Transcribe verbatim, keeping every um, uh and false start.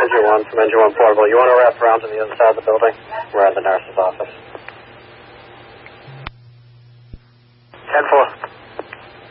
Engine one from Engine one Portable. You want to wrap around to the other side of the building? We're at the nurse's office. ten four.